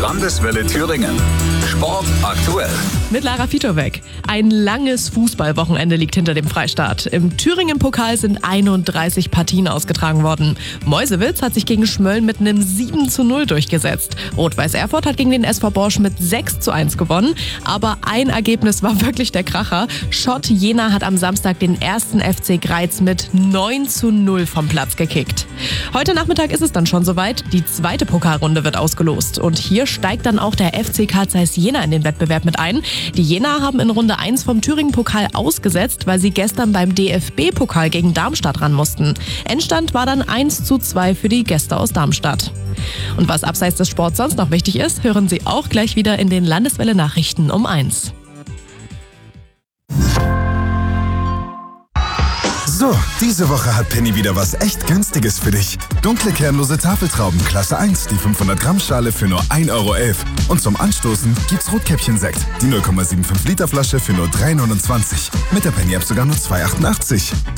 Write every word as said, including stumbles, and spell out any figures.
Landeswelle Thüringen. Sport aktuell. Mit Lara Fitowek. Ein langes Fußballwochenende liegt hinter dem Freistaat. Im Thüringen-Pokal sind einunddreißig Partien ausgetragen worden. Meuselwitz hat sich gegen Schmölln mit einem sieben zu null durchgesetzt. Rot-Weiß Erfurt hat gegen den S V Borsch mit sechs zu eins gewonnen. Aber ein Ergebnis war wirklich der Kracher. Schott Jena hat am Samstag den ersten F C Greiz mit neun zu null vom Platz gekickt. Heute Nachmittag ist es dann schon soweit. Die zweite Pokalrunde wird ausgelost. Und hier steigt dann auch der F C Carl Zeiss Jena in den Wettbewerb mit ein. Die Jena haben in Runde eins vom Thüringen-Pokal ausgesetzt, weil sie gestern beim D F B-Pokal gegen Darmstadt ran mussten. Endstand war dann eins zu zwei für die Gäste aus Darmstadt. Und was abseits des Sports sonst noch wichtig ist, hören Sie auch gleich wieder in den Landeswelle-Nachrichten um eins. So, diese Woche hat Penny wieder was echt Günstiges für dich. Dunkle kernlose Tafeltrauben Klasse eins, die fünfhundert Gramm Schale für nur ein Euro elf. Und zum Anstoßen gibt's Rotkäppchen-Sekt, die null Komma fünfundsiebzig Liter Flasche für nur drei Euro neunundzwanzig. Mit der Penny-App sogar nur zwei Euro achtundachtzig.